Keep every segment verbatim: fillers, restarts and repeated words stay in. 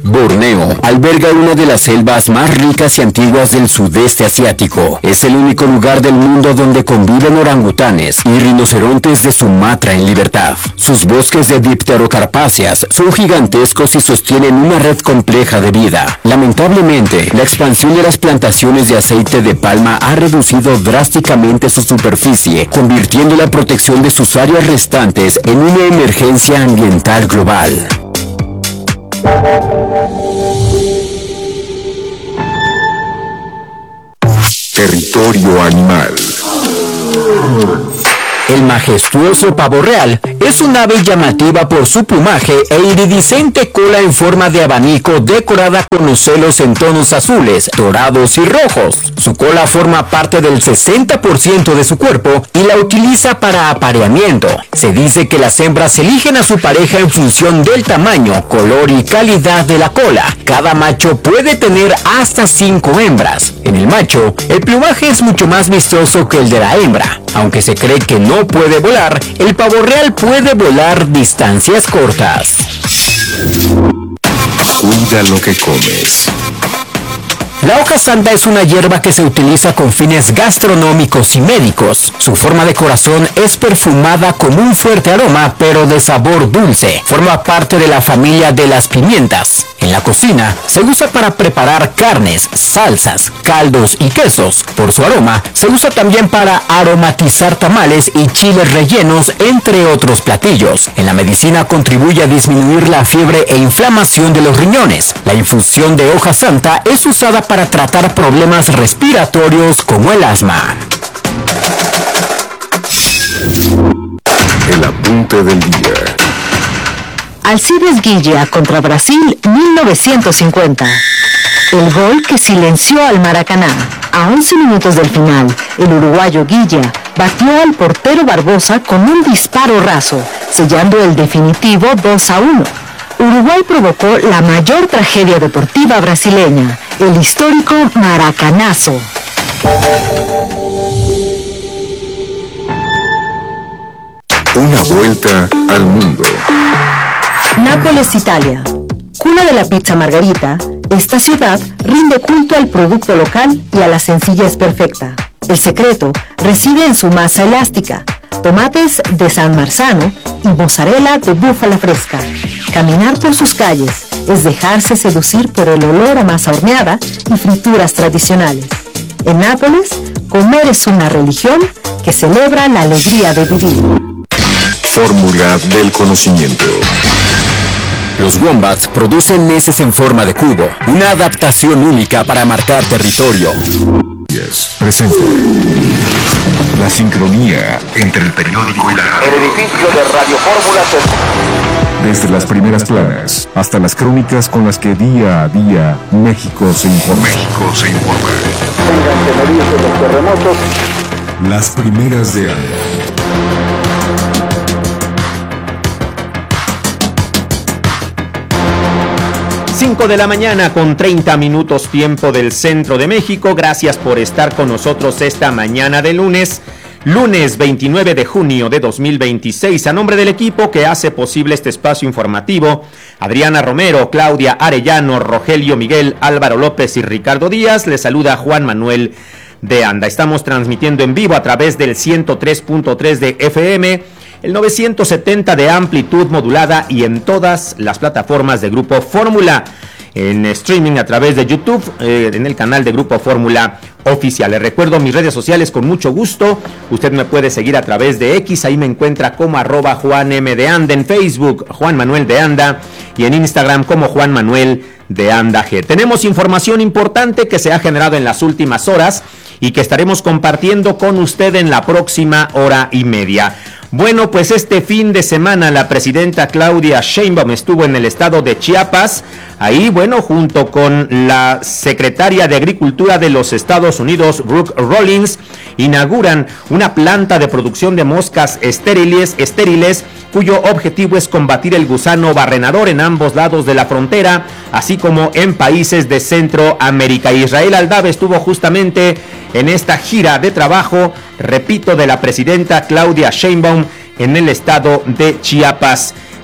Borneo alberga una de las selvas más ricas y antiguas del sudeste asiático. Es el único lugar del mundo donde conviven orangutanes y rinocerontes de Sumatra en libertad. Sus bosques de dipterocarpáceas son gigantescos y sostienen una red compleja de vida. Lamentablemente, la expansión de las plantaciones de aceite de palma ha reducido drásticamente su superficie, convirtiendo la protección de sus áreas restantes en una emergencia ambiental global. Territorio animal. El majestuoso pavo real es un ave llamativa por su plumaje e iridiscente cola en forma de abanico decorada con ocelos en tonos azules, dorados y rojos. Su cola forma parte del sesenta por ciento de su cuerpo y la utiliza para apareamiento. Se dice que las hembras eligen a su pareja en función del tamaño, color y calidad de la cola. Cada macho puede tener hasta cinco hembras. En el macho, el plumaje es mucho más vistoso que el de la hembra. Aunque se cree que no puede volar, el pavo real puede volar distancias cortas. Cuida lo que comes. La hoja santa es una hierba que se utiliza con fines gastronómicos y médicos. Su forma de corazón es perfumada con un fuerte aroma, pero de sabor dulce. Forma parte de la familia de las pimientas. En la cocina, se usa para preparar carnes, salsas, caldos y quesos. Por su aroma, se usa también para aromatizar tamales y chiles rellenos, entre otros platillos. En la medicina contribuye a disminuir la fiebre e inflamación de los riñones. La infusión de hoja santa es usada para tratar problemas respiratorios como el asma. El apunte del día. Alcides Guilla contra Brasil mil novecientos cincuenta. El gol que silenció al Maracaná. A once minutos del final, el uruguayo Guilla batió al portero Barbosa con un disparo raso, sellando el definitivo dos a uno. Uruguay provocó la mayor tragedia deportiva brasileña, el histórico Maracanazo. Una vuelta al mundo. Nápoles, Italia. Cuna de la pizza margarita, esta ciudad rinde culto al producto local y a la sencillez perfecta. El secreto reside en su masa elástica, tomates de San Marzano y mozzarella de búfala fresca. Caminar por sus calles es dejarse seducir por el olor a masa horneada y frituras tradicionales. En Nápoles, comer es una religión que celebra la alegría de vivir. Fórmula del conocimiento. Los wombats producen neces en forma de cubo, una adaptación única para marcar territorio. Yes. Presente. La sincronía entre el periódico y la radio. El edificio de Radio Fórmula se... Desde las primeras planas hasta las crónicas con las que día a día México se informa. México se informa. los terremotos. Las primeras de año. cinco de la mañana con treinta minutos tiempo del centro de México. Gracias por estar con nosotros esta mañana de lunes, lunes veintinueve de junio de dos mil veintiséis. A nombre del equipo que hace posible este espacio informativo, Adriana Romero, Claudia Arellano, Rogelio Miguel, Álvaro López y Ricardo Díaz, les saluda Juan Manuel de Anda. Estamos transmitiendo en vivo a través del ciento tres punto tres de F M, el novecientos setenta de amplitud modulada y en todas las plataformas de Grupo Fórmula, en streaming a través de YouTube, eh, en el canal de Grupo Fórmula Oficial. Les recuerdo mis redes sociales con mucho gusto. Usted me puede seguir a través de X, ahí me encuentra como arroba Juan M de Anda, en Facebook Juan Manuel de Anda y en Instagram como Juan Manuel de Anda G. Tenemos información importante que se ha generado en las últimas horas y que estaremos compartiendo con usted en la próxima hora y media. Bueno, pues este fin de semana la presidenta Claudia Sheinbaum estuvo en el estado de Chiapas. Ahí, bueno, junto con la secretaria de Agricultura de los Estados Unidos, Brooke Rollins, inauguran una planta de producción de moscas estériles, estériles, cuyo objetivo es combatir el gusano barrenador en ambos lados de la frontera, así como en países de Centroamérica. Israel Aldave estuvo justamente en esta gira de trabajo, repito, de la presidenta Claudia Sheinbaum en el estado de Chiapas.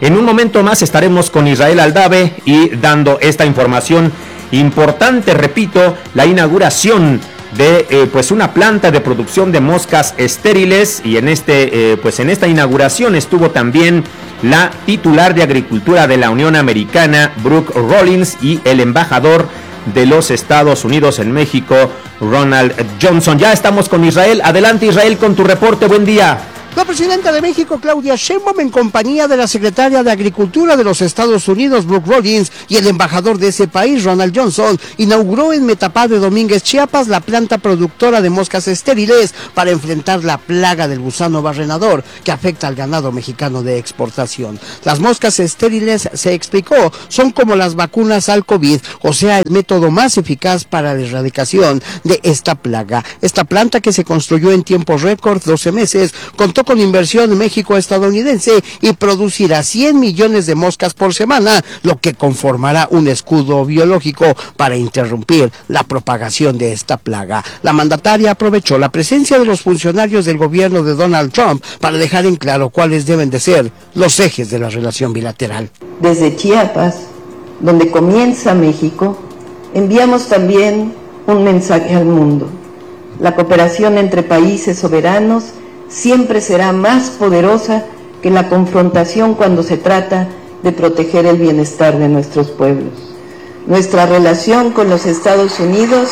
En un momento más estaremos con Israel Aldave y dando esta información importante, repito, la inauguración de eh, pues una planta de producción de moscas estériles, y en este eh, pues en esta inauguración estuvo también la titular de Agricultura de la Unión Americana, Brooke Rollins, y el embajador de los Estados Unidos en México, Ronald Johnson. Ya estamos con Israel. Adelante, Israel, con tu reporte. Buen día. La presidenta de México, Claudia Sheinbaum, en compañía de la secretaria de Agricultura de los Estados Unidos, Brooke Rollins, y el embajador de ese país, Ronald Johnson, inauguró en Metapá de Domínguez, Chiapas, la planta productora de moscas estériles para enfrentar la plaga del gusano barrenador que afecta al ganado mexicano de exportación. Las moscas estériles, se explicó, son como las vacunas al COVID, o sea, el método más eficaz para la erradicación de esta plaga. Esta planta, que se construyó en tiempo récord, doce meses, contó con inversión México-estadounidense y producirá cien millones de moscas por semana, lo que conformará un escudo biológico para interrumpir la propagación de esta plaga. La mandataria aprovechó la presencia de los funcionarios del gobierno de Donald Trump para dejar en claro cuáles deben de ser los ejes de la relación bilateral. Desde Chiapas, donde comienza México, enviamos también un mensaje al mundo. La cooperación entre países soberanos siempre será más poderosa que la confrontación cuando se trata de proteger el bienestar de nuestros pueblos. Nuestra relación con los Estados Unidos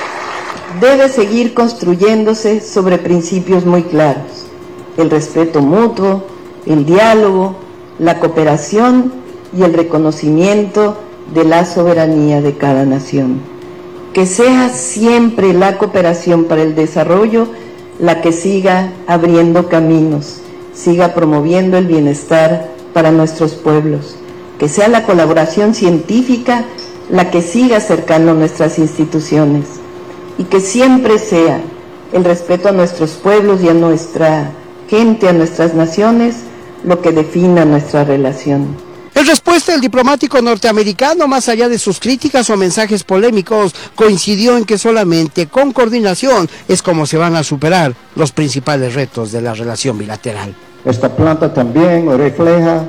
debe seguir construyéndose sobre principios muy claros: el respeto mutuo, el diálogo, la cooperación y el reconocimiento de la soberanía de cada nación. Que sea siempre la cooperación para el desarrollo la que siga abriendo caminos, siga promoviendo el bienestar para nuestros pueblos. Que sea la colaboración científica la que siga acercando nuestras instituciones. Y que siempre sea el respeto a nuestros pueblos y a nuestra gente, a nuestras naciones, lo que defina nuestra relación. En respuesta, el diplomático norteamericano, más allá de sus críticas o mensajes polémicos, coincidió en que solamente con coordinación es como se van a superar los principales retos de la relación bilateral. Esta planta también refleja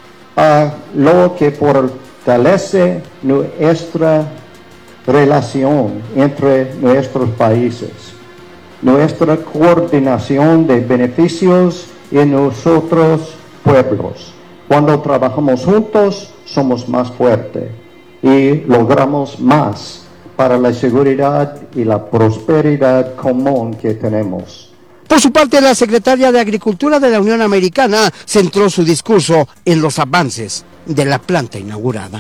uh, lo que fortalece nuestra relación entre nuestros países, nuestra coordinación de beneficios en nosotros pueblos. Cuando trabajamos juntos, somos más fuertes y logramos más para la seguridad y la prosperidad común que tenemos. Por su parte, la secretaria de Agricultura de la Unión Americana centró su discurso en los avances de la planta inaugurada.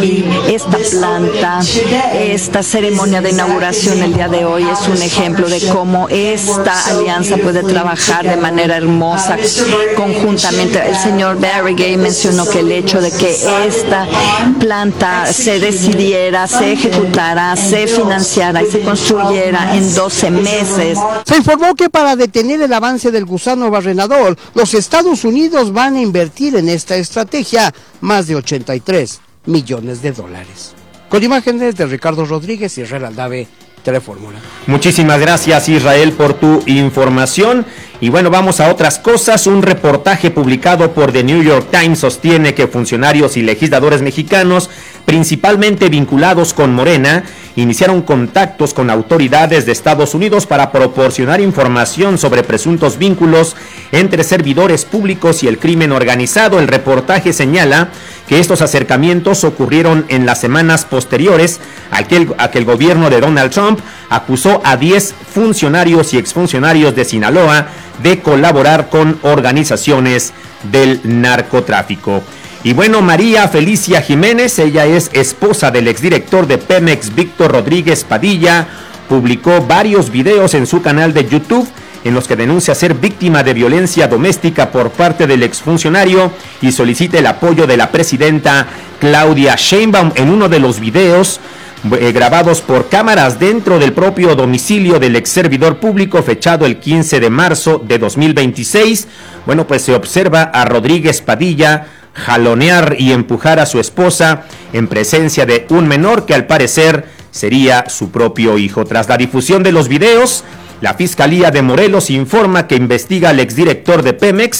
Esta planta, esta ceremonia de inauguración el día de hoy es un ejemplo de cómo esta alianza puede trabajar de manera hermosa conjuntamente. El señor Barry Gay mencionó que el hecho de que esta planta se decidiera, se ejecutara, se financiara y se construyera en doce meses. Se informó que para detener el avance del gusano barrenador, los Estados Unidos van a invertir en esta estrategia más de ochenta y tres millones de dólares. Con imágenes de Ricardo Rodríguez y Israel Aldave, Telefórmula. Muchísimas gracias, Israel, por tu información. Y bueno, vamos a otras cosas. Un reportaje publicado por The New York Times sostiene que funcionarios y legisladores mexicanos, principalmente vinculados con Morena, iniciaron contactos con autoridades de Estados Unidos para proporcionar información sobre presuntos vínculos entre servidores públicos y el crimen organizado. El reportaje señala que estos acercamientos ocurrieron en las semanas posteriores a que el, a que el gobierno de Donald Trump acusó a diez funcionarios y exfuncionarios de Sinaloa de colaborar con organizaciones del narcotráfico. Y bueno, María Felicia Jiménez, ella es esposa del exdirector de Pemex, Víctor Rodríguez Padilla, publicó varios videos en su canal de YouTube en los que denuncia ser víctima de violencia doméstica por parte del exfuncionario y solicita el apoyo de la presidenta Claudia Sheinbaum. En uno de los videos eh, grabados por cámaras dentro del propio domicilio del ex servidor público, fechado el quince de marzo de dos mil veintiséis, bueno, pues se observa a Rodríguez Padilla jalonear y empujar a su esposa en presencia de un menor que al parecer sería su propio hijo. Tras la difusión de los videos, la Fiscalía de Morelos informa que investiga al exdirector de Pemex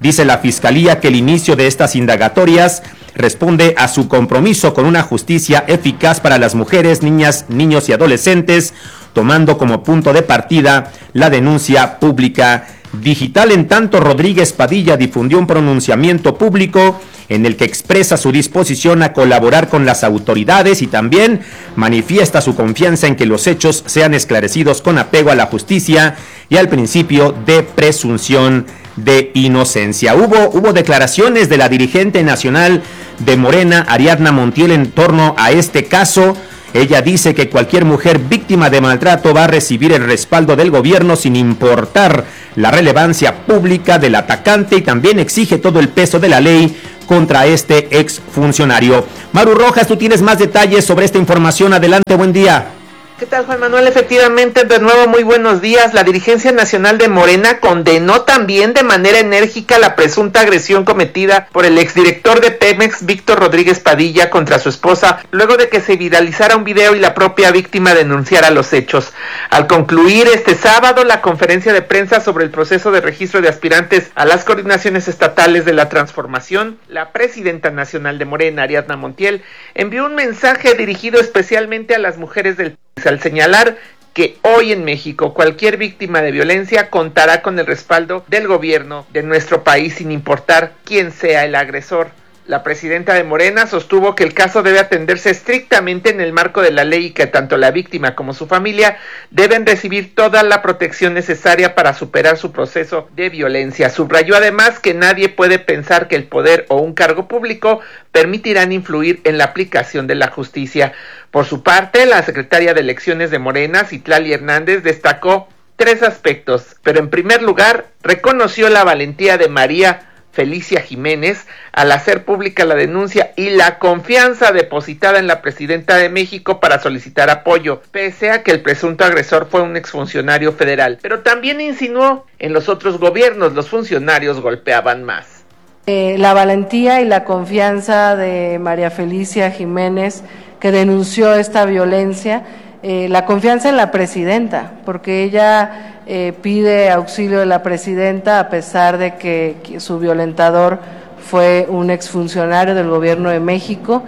Dice la Fiscalía que el inicio de estas indagatorias responde a su compromiso con una justicia eficaz para las mujeres, niñas, niños y adolescentes, tomando como punto de partida la denuncia pública digital. En tanto, Rodríguez Padilla difundió un pronunciamiento público en el que expresa su disposición a colaborar con las autoridades y también manifiesta su confianza en que los hechos sean esclarecidos con apego a la justicia y al principio de presunción de inocencia. Hubo, hubo declaraciones de la dirigente nacional de Morena, Ariadna Montiel, en torno a este caso. Ella dice que cualquier mujer víctima de maltrato va a recibir el respaldo del gobierno sin importar la relevancia pública del atacante, y también exige todo el peso de la ley contra este exfuncionario. Maru Rojas, tú tienes más detalles sobre esta información. Adelante, buen día. ¿Qué tal, Juan Manuel? Efectivamente, de nuevo, muy buenos días. La dirigencia nacional de Morena condenó también de manera enérgica la presunta agresión cometida por el exdirector de Pemex, Víctor Rodríguez Padilla, contra su esposa, luego de que se viralizara un video y la propia víctima denunciara los hechos. Al concluir este sábado la conferencia de prensa sobre el proceso de registro de aspirantes a las coordinaciones estatales de la transformación, la presidenta nacional de Morena, Ariadna Montiel, envió un mensaje dirigido especialmente a las mujeres del país, al señalar que hoy en México cualquier víctima de violencia contará con el respaldo del gobierno de nuestro país sin importar quién sea el agresor. La presidenta de Morena sostuvo que el caso debe atenderse estrictamente en el marco de la ley y que tanto la víctima como su familia deben recibir toda la protección necesaria para superar su proceso de violencia. Subrayó además que nadie puede pensar que el poder o un cargo público permitirán influir en la aplicación de la justicia. Por su parte, la secretaria de Elecciones de Morena, Citlali Hernández, destacó tres aspectos, pero en primer lugar reconoció la valentía de María Felicia Jiménez al hacer pública la denuncia y la confianza depositada en la presidenta de México para solicitar apoyo, pese a que el presunto agresor fue un exfuncionario federal. Pero también insinuó, en los otros gobiernos los funcionarios golpeaban más. Eh, la valentía y la confianza de María Felicia Jiménez, que denunció esta violencia, eh, la confianza en la presidenta, porque ella Eh, pide auxilio de la presidenta a pesar de que, que su violentador fue un exfuncionario del gobierno de México,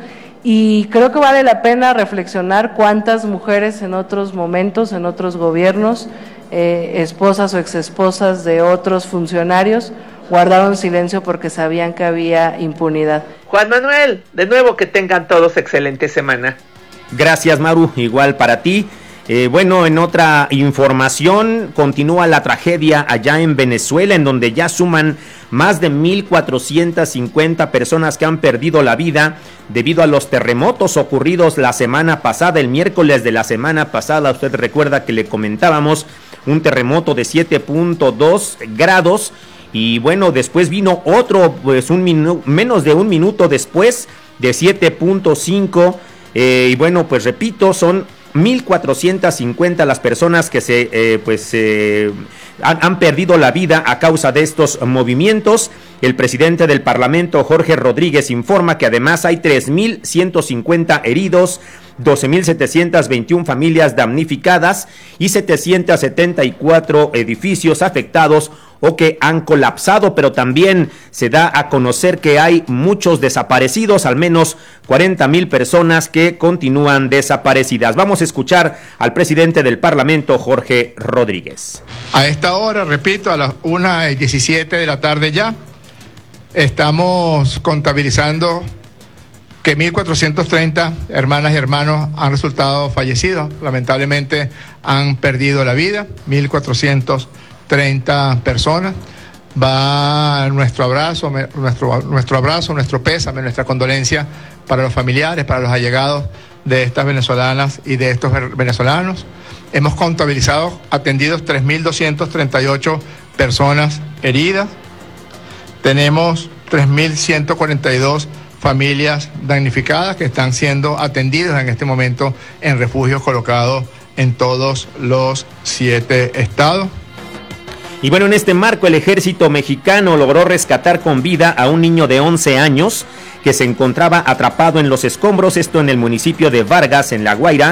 y creo que vale la pena reflexionar cuántas mujeres en otros momentos, en otros gobiernos, eh, esposas o exesposas de otros funcionarios, guardaron silencio porque sabían que había impunidad. Juan Manuel, de nuevo que tengan todos excelente semana. Gracias, Maru, igual para ti. Eh, bueno, en otra información, continúa la tragedia allá en Venezuela, en donde ya suman más de mil cuatrocientas cincuenta personas que han perdido la vida debido a los terremotos ocurridos la semana pasada, el miércoles de la semana pasada. Usted recuerda que le comentábamos un terremoto de siete punto dos grados, y bueno, después vino otro, pues un minu- menos de un minuto después, de siete punto cinco, eh, y bueno, pues repito, son mil cuatrocientas cincuenta las personas que se eh, pues eh, han, han perdido la vida a causa de estos movimientos. El presidente del Parlamento, Jorge Rodríguez, informa que además hay tres mil ciento cincuenta heridos, doce mil setecientas veintiuna familias damnificadas y setecientos setenta y cuatro edificios afectados o que han colapsado, pero también se da a conocer que hay muchos desaparecidos, al menos cuarenta mil personas que continúan desaparecidas. Vamos a escuchar al presidente del Parlamento, Jorge Rodríguez. A esta hora, repito, a las una y diecisiete de la tarde ya, estamos contabilizando que mil cuatrocientos treinta hermanas y hermanos han resultado fallecidos, lamentablemente han perdido la vida, mil cuatrocientos treinta personas. Va nuestro abrazo, nuestro, nuestro abrazo, nuestro pésame, nuestra condolencia para los familiares, para los allegados de estas venezolanas y de estos venezolanos. Hemos contabilizado atendidos tres mil doscientas treinta y ocho personas heridas. Tenemos tres mil ciento cuarenta y dos familias damnificadas que están siendo atendidas en este momento en refugios colocados en todos los siete estados. Y bueno, en este marco el ejército mexicano logró rescatar con vida a un niño de once años que se encontraba atrapado en los escombros, esto en el municipio de Vargas, en La Guaira,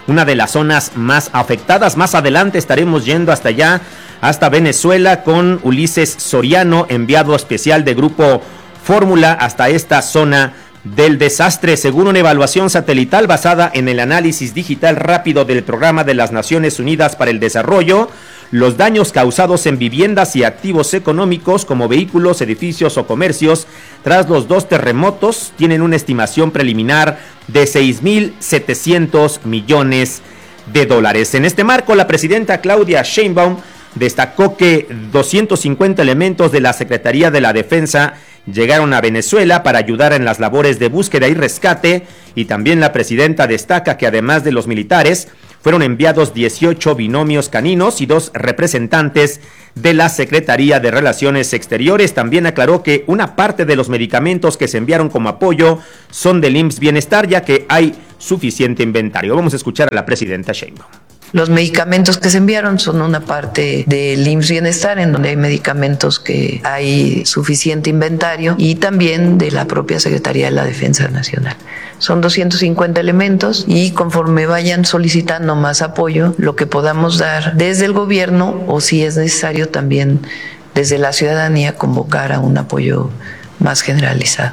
una de las zonas más afectadas. Más adelante estaremos yendo hasta allá, hasta Venezuela, con Ulises Soriano, enviado especial de Grupo Fórmula hasta esta zona del desastre. Según una evaluación satelital basada en el análisis digital rápido del Programa de las Naciones Unidas para el Desarrollo, los daños causados en viviendas y activos económicos como vehículos, edificios o comercios tras los dos terremotos tienen una estimación preliminar de seis mil setecientos millones de dólares. En este marco, la presidenta Claudia Sheinbaum destacó que doscientos cincuenta elementos de la Secretaría de la Defensa llegaron a Venezuela para ayudar en las labores de búsqueda y rescate, y también la presidenta destaca que además de los militares, fueron enviados dieciocho binomios caninos y dos representantes de la Secretaría de Relaciones Exteriores. También aclaró que una parte de los medicamentos que se enviaron como apoyo son del I M S S Bienestar, ya que hay suficiente inventario. Vamos a escuchar a la presidenta Sheinbaum. Los medicamentos que se enviaron son una parte del I M S S Bienestar, en donde hay medicamentos que hay suficiente inventario, y también de la propia Secretaría de la Defensa Nacional. Son doscientos cincuenta elementos, y conforme vayan solicitando más apoyo, lo que podamos dar desde el gobierno, o si es necesario también desde la ciudadanía, convocar a un apoyo más generalizado.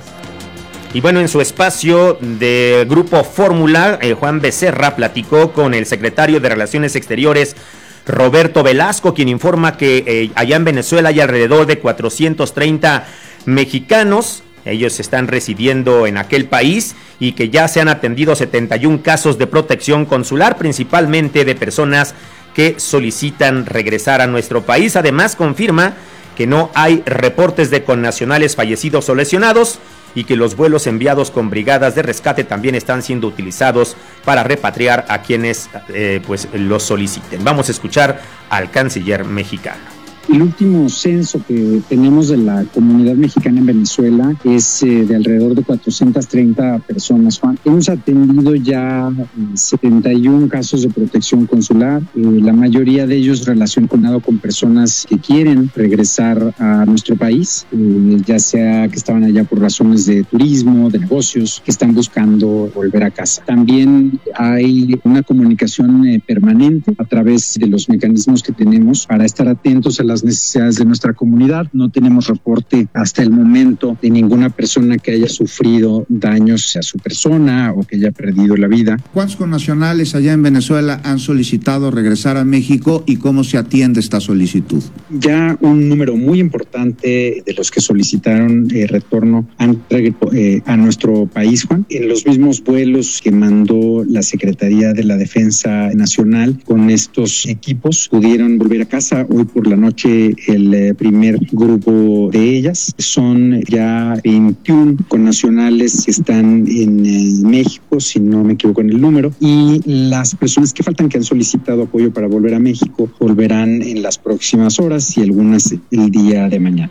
Y bueno, en su espacio de Grupo Fórmula, eh, Juan Becerra platicó con el secretario de Relaciones Exteriores, Roberto Velasco, quien informa que eh, allá en Venezuela hay alrededor de cuatrocientos treinta mexicanos. Ellos están residiendo en aquel país y que ya se han atendido setenta y un casos de protección consular, principalmente de personas que solicitan regresar a nuestro país. Además, confirma que no hay reportes de connacionales fallecidos o lesionados, y que los vuelos enviados con brigadas de rescate también están siendo utilizados para repatriar a quienes eh, pues los soliciten. Vamos a escuchar al canciller mexicano. El último censo que tenemos de la comunidad mexicana en Venezuela es eh, de alrededor de cuatrocientas treinta personas, Juan. Hemos atendido ya eh, setenta y un casos de protección consular, eh, la mayoría de ellos relacionados con personas que quieren regresar a nuestro país, eh, ya sea que estaban allá por razones de turismo, de negocios, que están buscando volver a casa. También hay una comunicación eh, permanente a través de los mecanismos que tenemos para estar atentos a la las necesidades de nuestra comunidad. No tenemos reporte hasta el momento de ninguna persona que haya sufrido daños a su persona o que haya perdido la vida. ¿Cuántos connacionales allá en Venezuela han solicitado regresar a México y cómo se atiende esta solicitud? Ya un número muy importante de los que solicitaron eh, retorno han eh, a nuestro país, Juan. En los mismos vuelos que mandó la Secretaría de la Defensa Nacional con estos equipos pudieron volver a casa. Hoy por la noche el eh, primer grupo de ellas. Son ya veintiún connacionales que están en eh, México, si no me equivoco en el número, y las personas que faltan que han solicitado apoyo para volver a México volverán en las próximas horas y algunas el día de mañana.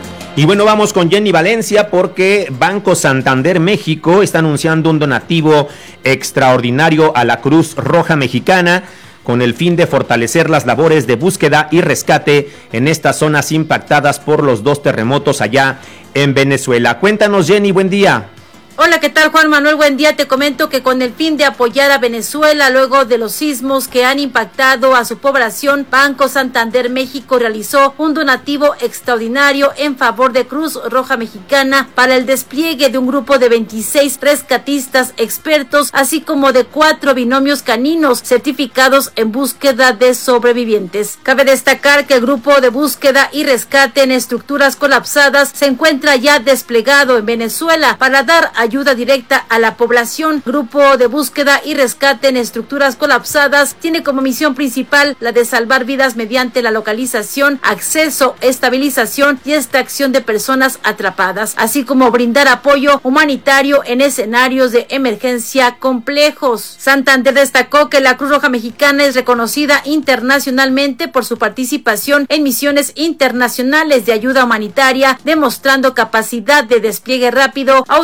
Y bueno, vamos con Jenny Valencia porque Banco Santander México está anunciando un donativo extraordinario a la Cruz Roja Mexicana con el fin de fortalecer las labores de búsqueda y rescate en estas zonas impactadas por los dos terremotos allá en Venezuela. Cuéntanos, Jenny, buen día. Hola, ¿qué tal, Juan Manuel? Buen día. Te comento que con el fin de apoyar a Venezuela luego de los sismos que han impactado a su población, Banco Santander México realizó un donativo extraordinario en favor de Cruz Roja Mexicana para el despliegue de un grupo de veintiséis rescatistas expertos, así como de cuatro binomios caninos certificados en búsqueda de sobrevivientes. Cabe destacar que el grupo de búsqueda y rescate en estructuras colapsadas se encuentra ya desplegado en Venezuela para dar ayuda directa a la población. Grupo de búsqueda y rescate en estructuras colapsadas tiene como misión principal la de salvar vidas mediante la localización, acceso, estabilización y extracción de personas atrapadas, así como brindar apoyo humanitario en escenarios de emergencia complejos. Santander destacó que la Cruz Roja Mexicana es reconocida internacionalmente por su participación en misiones internacionales de ayuda humanitaria, demostrando capacidad de despliegue rápido, autogestión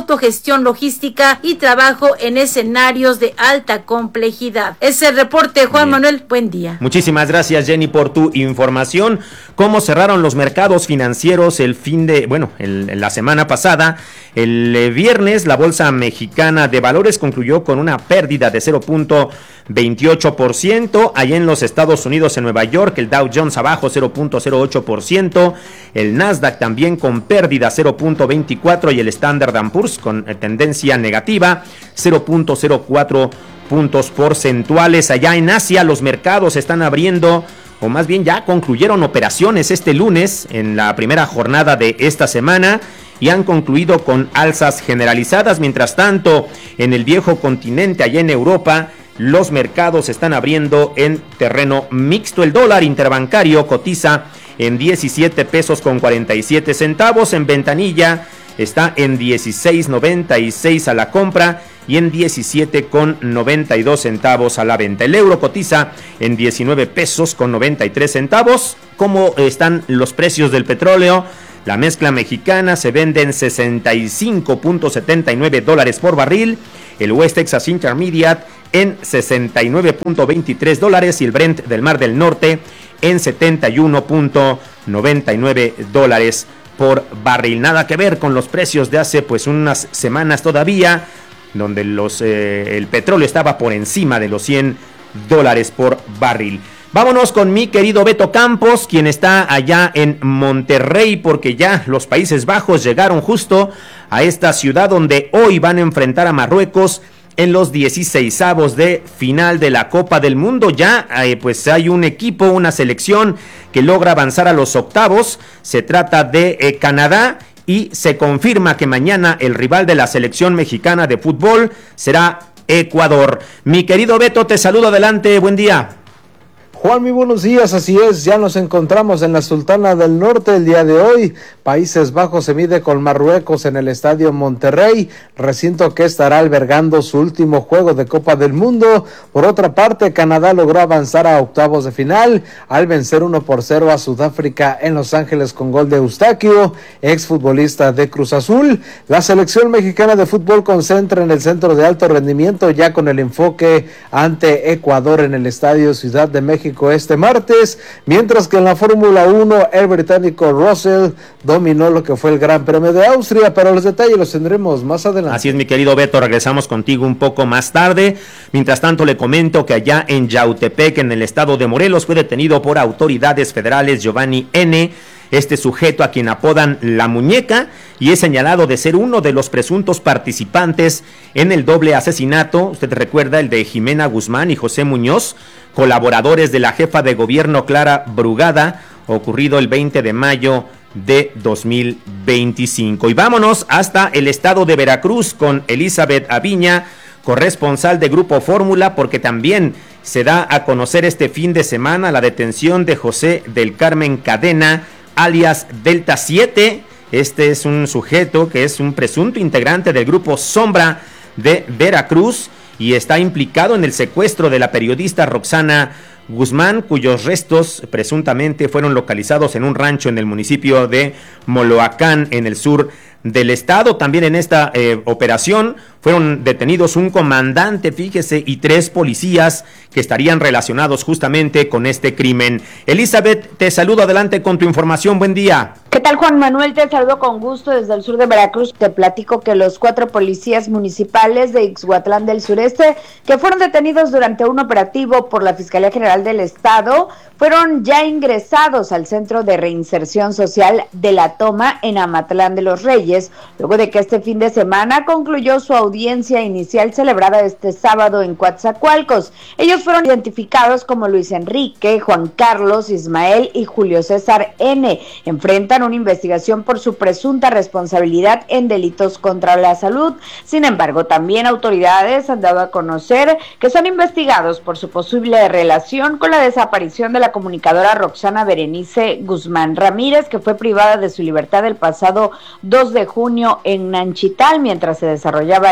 gestión logística y trabajo en escenarios de alta complejidad. Es el reporte, Juan Bien. Manuel, buen día. Muchísimas gracias, Jenny, por tu información. ¿Cómo cerraron los mercados financieros el fin de, bueno, el, la semana pasada? El eh, viernes, la Bolsa Mexicana de Valores concluyó con una pérdida de cero punto veintiocho por ciento. Allá en los Estados Unidos, en Nueva York, el Dow Jones abajo cero punto cero ocho por ciento. El Nasdaq también con pérdida cero punto veinticuatro por ciento y el Standard and Poor's con eh, tendencia negativa cero punto cero cuatro puntos porcentuales. Allá en Asia, los mercados están abriendo, o más bien ya concluyeron operaciones este lunes en la primera jornada de esta semana y han concluido con alzas generalizadas. Mientras tanto, en el viejo continente, allá en Europa, los mercados están abriendo en terreno mixto. El dólar interbancario cotiza en diecisiete pesos con cuarenta y siete centavos. En ventanilla está en dieciséis noventa y seis a la compra y en diecisiete con noventa y dos centavos a la venta. El euro cotiza en diecinueve pesos con noventa y tres centavos. ¿Cómo están los precios del petróleo? La mezcla mexicana se vende en sesenta y cinco punto setenta y nueve dólares por barril. El West Texas Intermediate en sesenta y nueve punto veintitrés dólares y el Brent del Mar del Norte en setenta y uno punto noventa y nueve dólares por barril. Nada que ver con los precios de hace pues unas semanas todavía, donde los eh, el petróleo estaba por encima de los cien dólares por barril. Vámonos con mi querido Beto Campos, quien está allá en Monterrey, porque ya los Países Bajos llegaron justo a esta ciudad donde hoy van a enfrentar a Marruecos en los dieciseisavos de final de la Copa del Mundo. Ya eh, pues hay un equipo, una selección que logra avanzar a los octavos. Se trata de eh, Canadá y se confirma que mañana el rival de la selección mexicana de fútbol será Ecuador. Mi querido Beto, te saludo, adelante, buen día. Juan, muy buenos días, así es, ya nos encontramos en la Sultana del Norte el día de hoy. Países Bajos se mide con Marruecos en el Estadio Monterrey, recinto que estará albergando su último juego de Copa del Mundo. Por otra parte, Canadá logró avanzar a octavos de final al vencer uno por cero a Sudáfrica en Los Ángeles con gol de Eustaquio, exfutbolista de Cruz Azul. La selección mexicana de fútbol concentra en el centro de alto rendimiento ya con el enfoque ante Ecuador en el Estadio Ciudad de México este martes, mientras que en la Fórmula uno el británico Russell dominó lo que fue el Gran Premio de Austria, pero los detalles los tendremos más adelante. Así es, mi querido Beto, regresamos contigo un poco más tarde. Mientras tanto, le comento que allá en Yautepec, en el estado de Morelos, fue detenido por autoridades federales Giovanni N., este sujeto a quien apodan La Muñeca, y es señalado de ser uno de los presuntos participantes en el doble asesinato, usted recuerda, el de Jimena Guzmán y José Muñoz, colaboradores de la jefa de gobierno Clara Brugada, ocurrido el veinte de mayo de dos mil veinticinco. Y vámonos hasta el estado de Veracruz con Elizabeth Aviña, corresponsal de Grupo Fórmula, porque también se da a conocer este fin de semana la detención de José del Carmen Cadena, alias Delta siete. Este es un sujeto que es un presunto integrante del grupo Sombra de Veracruz y está implicado en el secuestro de la periodista Roxana Guzmán, cuyos restos presuntamente fueron localizados en un rancho en el municipio de Moloacán, en el sur del estado. También en esta eh, operación fueron detenidos un comandante, fíjese, y tres policías que estarían relacionados justamente con este crimen. Elizabeth, te saludo, adelante con tu información, buen día. ¿Qué tal, Juan Manuel? Te saludo con gusto desde el sur de Veracruz. Te platico que los cuatro policías municipales de Ixhuatlán del Sureste, que fueron detenidos durante un operativo por la Fiscalía General del Estado, fueron ya ingresados al Centro de Reinserción Social de La Toma en Amatlán de los Reyes, luego de que este fin de semana concluyó su audiencia inicial celebrada este sábado en Coatzacoalcos. Ellos fueron identificados como Luis Enrique, Juan Carlos, Ismael y Julio César N. Enfrentan una investigación por su presunta responsabilidad en delitos contra la salud. Sin embargo, también autoridades han dado a conocer que son investigados por su posible relación con la desaparición de la comunicadora Roxana Berenice Guzmán Ramírez, que fue privada de su libertad el pasado dos de junio en Nanchital mientras se desarrollaba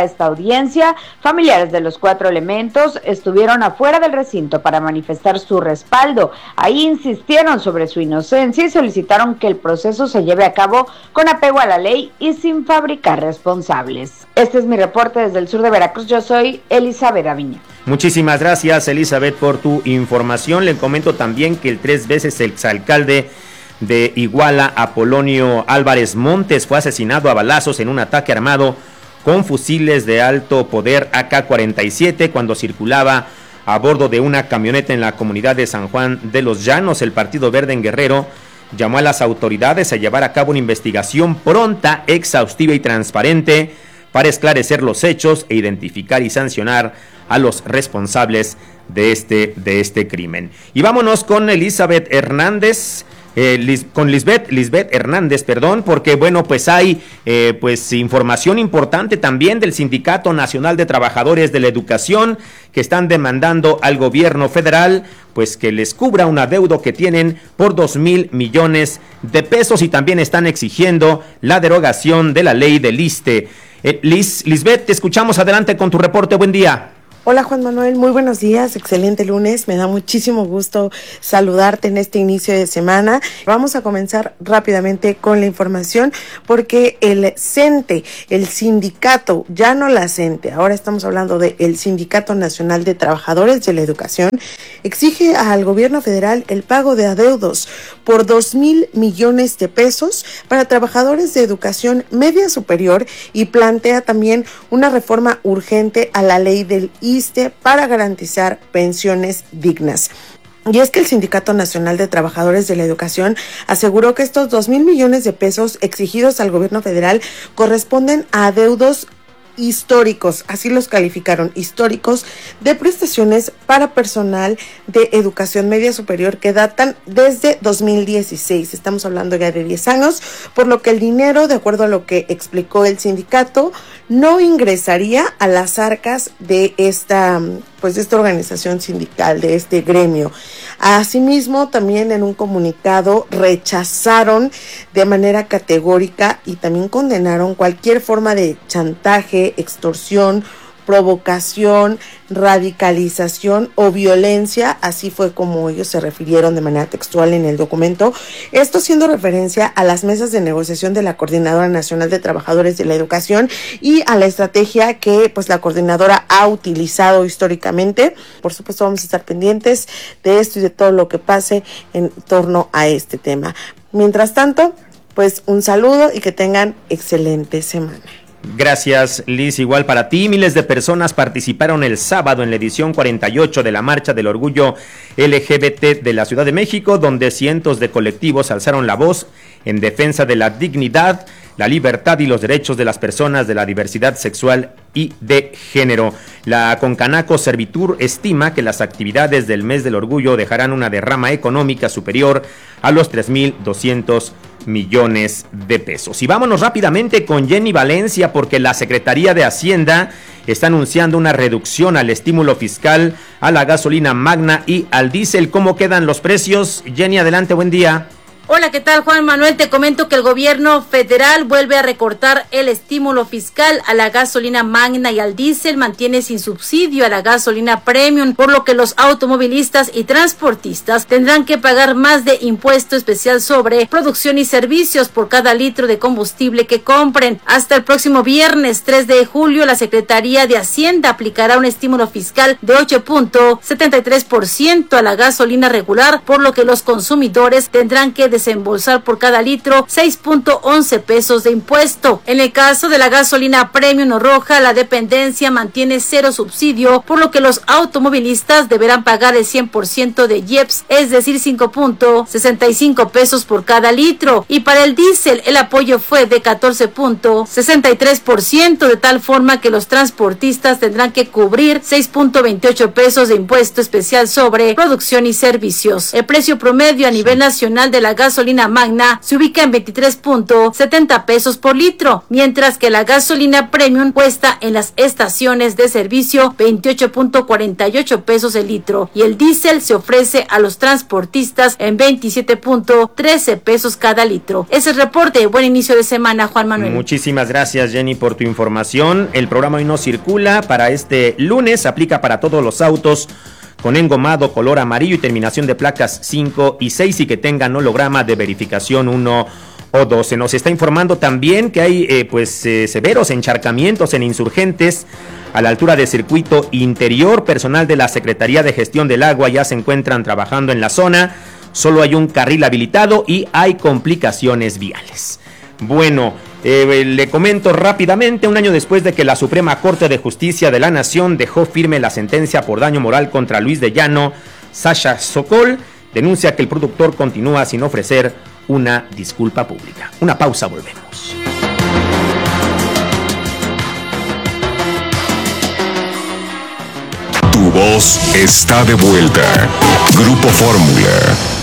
esta audiencia, familiares de los cuatro elementos estuvieron afuera del recinto para manifestar su respaldo. Ahí insistieron sobre su inocencia y solicitaron que el proceso se lleve a cabo con apego a la ley y sin fabricar responsables. Este es mi reporte desde el sur de Veracruz. Yo soy Elizabeth Aviña. Muchísimas gracias, Elizabeth, por tu información. Le comento también que el tres veces exalcalde de Iguala, Apolonio Álvarez Montes, fue asesinado a balazos en un ataque armado con fusiles de alto poder A K cuarenta y siete cuando circulaba a bordo de una camioneta en la comunidad de San Juan de los Llanos. El Partido Verde en Guerrero llamó a las autoridades a llevar a cabo una investigación pronta, exhaustiva y transparente para esclarecer los hechos e identificar y sancionar a los responsables de este, de este crimen. Y vámonos con Elizabeth Hernández, eh, Liz, con Lisbeth, Lisbeth Hernández, perdón, porque bueno, pues hay eh, pues información importante también del Sindicato Nacional de Trabajadores de la Educación que están demandando al gobierno federal pues que les cubra un adeudo que tienen por dos mil millones de pesos y también están exigiendo la derogación de la ley del ISSSTE. Eh, Liz, Lisbeth, te escuchamos, adelante con tu reporte, buen día. Hola Juan Manuel, muy buenos días, excelente lunes, me da muchísimo gusto saludarte en este inicio de semana. Vamos a comenzar rápidamente con la información porque el CENTE, el sindicato, ya no la CENTE, ahora estamos hablando del Sindicato Nacional de Trabajadores de la Educación, exige al gobierno federal el pago de adeudos por dos mil millones de pesos para trabajadores de educación media superior y plantea también una reforma urgente a la ley del ISSSTE para garantizar pensiones dignas. Y es que el Sindicato Nacional de Trabajadores de la Educación aseguró que estos dos mil millones de pesos exigidos al gobierno federal corresponden a adeudos históricos, así los calificaron, históricos de prestaciones para personal de educación media superior que datan desde dos mil dieciséis. Estamos hablando ya de diez años, por lo que el dinero, de acuerdo a lo que explicó el sindicato, no ingresaría a las arcas de esta, pues de esta organización sindical, de este gremio. Asimismo, también en un comunicado rechazaron de manera categórica y también condenaron cualquier forma de chantaje, extorsión, provocación, radicalización o violencia, así fue como ellos se refirieron de manera textual en el documento, esto siendo referencia a las mesas de negociación de la Coordinadora Nacional de Trabajadores de la Educación y a la estrategia que pues la coordinadora ha utilizado históricamente. Por supuesto vamos a estar pendientes de esto y de todo lo que pase en torno a este tema. Mientras tanto, pues un saludo y que tengan excelente semana. Gracias, Liz, igual para ti. Miles de personas participaron el sábado en la edición cuarenta y ocho de la Marcha del Orgullo L G B T de la Ciudad de México, donde cientos de colectivos alzaron la voz en defensa de la dignidad, la libertad y los derechos de las personas de la diversidad sexual y de género. La Concanaco Servitur estima que las actividades del mes del orgullo dejarán una derrama económica superior a los tres mil doscientos millones de pesos. Y vámonos rápidamente con Jenny Valencia, porque la Secretaría de Hacienda está anunciando una reducción al estímulo fiscal a la gasolina magna y al diésel. ¿Cómo quedan los precios? Jenny, adelante, buen día. Hola, ¿qué tal, Juan Manuel? Te comento que el gobierno federal vuelve a recortar el estímulo fiscal a la gasolina magna y al diésel, mantiene sin subsidio a la gasolina premium, por lo que los automovilistas y transportistas tendrán que pagar más de impuesto especial sobre producción y servicios por cada litro de combustible que compren. Hasta el próximo viernes tres de julio, la Secretaría de Hacienda aplicará un estímulo fiscal de ocho punto setenta y tres por ciento a la gasolina regular, por lo que los consumidores tendrán que desembolsar por cada litro seis punto once pesos de impuesto. En el caso de la gasolina premium o roja, la dependencia mantiene cero subsidio, por lo que los automovilistas deberán pagar el cien por ciento de I E P S, es decir, cinco punto sesenta y cinco pesos por cada litro. Y para el diésel, el apoyo fue de catorce punto sesenta y tres por ciento, de tal forma que los transportistas tendrán que cubrir seis punto veintiocho pesos de impuesto especial sobre producción y servicios. El precio promedio a nivel nacional de la gasolina gasolina magna se ubica en veintitrés punto setenta pesos por litro, mientras que la gasolina premium cuesta en las estaciones de servicio veintiocho punto cuarenta y ocho pesos el litro y el diésel se ofrece a los transportistas en veintisiete punto trece pesos cada litro. Ese es el reporte. Buen inicio de semana, Juan Manuel. Muchísimas gracias, Jenny, por tu información. El programa hoy no circula para este lunes, aplica para todos los autos con engomado color amarillo y terminación de placas cinco y seis y que tengan holograma de verificación uno o dos. Se nos está informando también que hay eh, pues eh, severos encharcamientos en Insurgentes a la altura del circuito interior. Personal de la Secretaría de Gestión del Agua ya se encuentran trabajando en la zona. Solo hay un carril habilitado y hay complicaciones viales. Bueno, eh, le comento rápidamente, un año después de que la Suprema Corte de Justicia de la Nación dejó firme la sentencia por daño moral contra Luis de Llano, Sasha Sokol denuncia que el productor continúa sin ofrecer una disculpa pública. Una pausa, volvemos. Tu voz está de vuelta. Grupo Fórmula.